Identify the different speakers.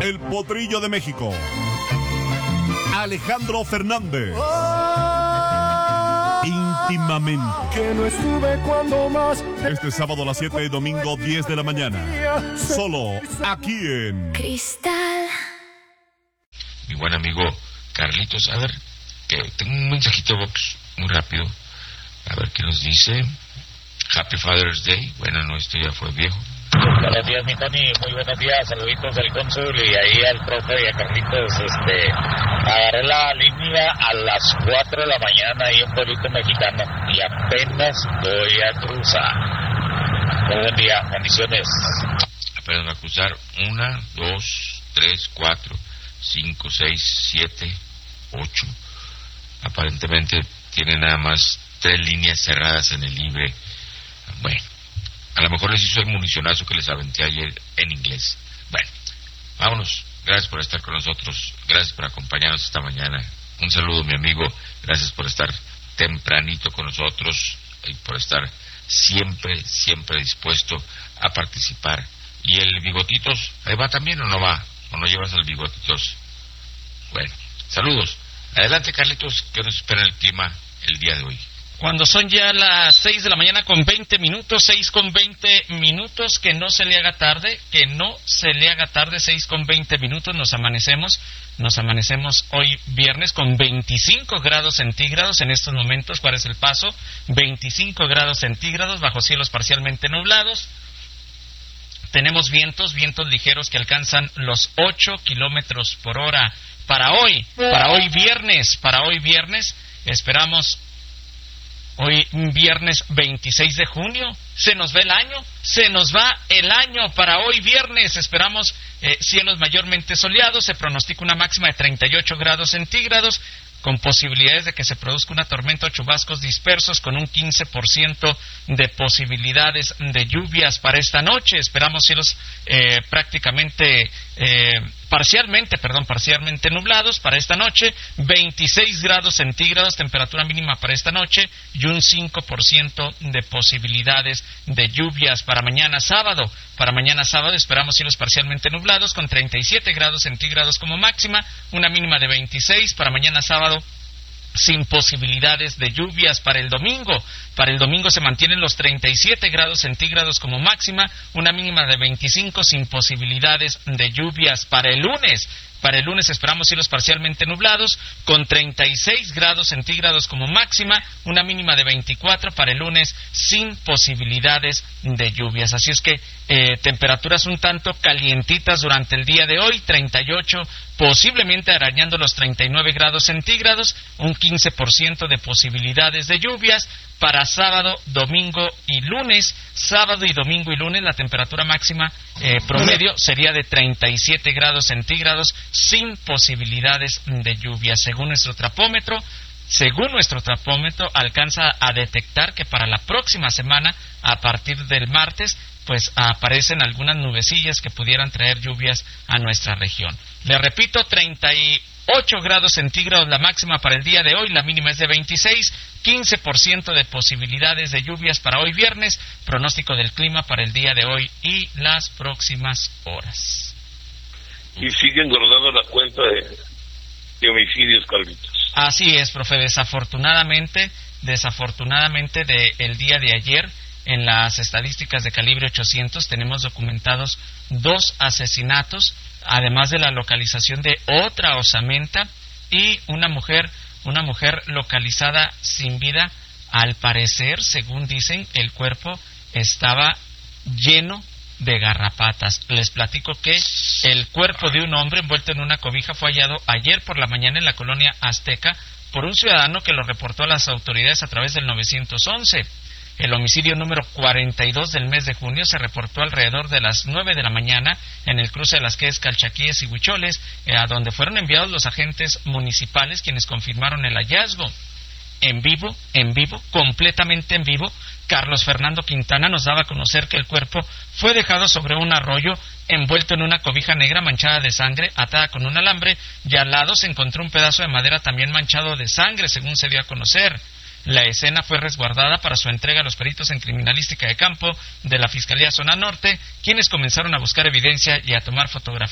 Speaker 1: El Potrillo de México, Alejandro Fernández. Íntimamente.
Speaker 2: Que no estuve cuando más.
Speaker 1: Este sábado a las 7 y domingo 10 de la mañana. Solo aquí en
Speaker 3: Cristal.
Speaker 4: Mi buen amigo Carlitos, a ver, que tengo un mensajito box muy rápido. A ver qué nos dice. Happy Father's Day. Bueno, no, esto ya fue viejo.
Speaker 5: Buenos días, mi Tony, muy buenos días, saluditos del cónsul y ahí al profe y a Carlitos. Agarré la línea a las 4 de la mañana ahí en Pueblito Mexicano y apenas voy a cruzar. Muy buen día, bendiciones.
Speaker 4: Apenas va a cruzar 1, 2, 3, 4, 5, 6, 7, 8. Aparentemente tiene nada más 3 líneas cerradas en el libre. Bueno, a lo mejor les hizo el municionazo que les aventé ayer en inglés. Bueno, vámonos. Gracias por estar con nosotros. Gracias por acompañarnos esta mañana. Un saludo, mi amigo. Gracias por estar tempranito con nosotros y por estar siempre dispuesto a participar. ¿Y el Bigotitos? ¿Ahí va también o no va? ¿O no llevas al Bigotitos? Bueno, saludos. Adelante, Carlitos, que nos espera el clima el día de hoy.
Speaker 6: Cuando son ya las 6 de la mañana con 20 minutos, 6 con 20 minutos, que no se le haga tarde, 6 con 20 minutos, nos amanecemos hoy viernes con 25 grados centígrados en estos momentos. ¿Cuál es el paso? 25 grados centígrados bajo cielos parcialmente nublados. Tenemos vientos ligeros que alcanzan los 8 kilómetros por hora. Para hoy viernes, esperamos hoy viernes 26 de junio, se nos va el año para hoy viernes. Esperamos cielos mayormente soleados, se pronostica una máxima de 38 grados centígrados, con posibilidades de que se produzca una tormenta o chubascos dispersos con un 15% de posibilidades de lluvias para esta noche. Esperamos cielos parcialmente nublados para esta noche, 26 grados centígrados, temperatura mínima para esta noche y un 5% de posibilidades de lluvias para mañana sábado. Para mañana sábado esperamos cielos parcialmente nublados con 37 grados centígrados como máxima, una mínima de 26. Para mañana sábado sin posibilidades de lluvias. Para el domingo se mantienen los 37 grados centígrados como máxima, una mínima de 25 sin posibilidades de lluvias. Para el lunes esperamos cielos parcialmente nublados con 36 grados centígrados como máxima, una mínima de 24 para el lunes sin posibilidades de lluvias. Así es que temperaturas un tanto calientitas durante el día de hoy, 38, posiblemente arañando los 39 grados centígrados, un 15% de posibilidades de lluvias. Para sábado, domingo y lunes la temperatura máxima promedio sería de 37 grados centígrados sin posibilidades de lluvia. Según nuestro trapómetro, alcanza a detectar que para la próxima semana, a partir del martes, pues aparecen algunas nubecillas que pudieran traer lluvias a nuestra región. Le repito, 38 grados centígrados la máxima para el día de hoy, la mínima es de 26, 15% de posibilidades de lluvias para hoy viernes, pronóstico del clima para el día de hoy y las próximas horas.
Speaker 7: Y sigue engordando la cuenta de homicidios, Carlitos.
Speaker 6: Así es, profe, desafortunadamente del día de ayer, en las estadísticas de calibre 800 tenemos documentados 2 asesinatos, además de la localización de otra osamenta y una mujer localizada sin vida. Al parecer, según dicen, el cuerpo estaba lleno de garrapatas. Les platico que el cuerpo de un hombre envuelto en una cobija fue hallado ayer por la mañana en la colonia Azteca por un ciudadano que lo reportó a las autoridades a través del 911. El homicidio número 42 del mes de junio se reportó alrededor de las 9 de la mañana en el cruce de las calles Calchaquíes y Huicholes, a donde fueron enviados los agentes municipales, quienes confirmaron el hallazgo. En vivo, completamente en vivo, Carlos Fernando Quintana nos daba a conocer que el cuerpo fue dejado sobre un arroyo, envuelto en una cobija negra manchada de sangre, atada con un alambre, y al lado se encontró un pedazo de madera también manchado de sangre, según se dio a conocer. La escena fue resguardada para su entrega a los peritos en criminalística de campo de la Fiscalía Zona Norte, quienes comenzaron a buscar evidencia y a tomar fotografías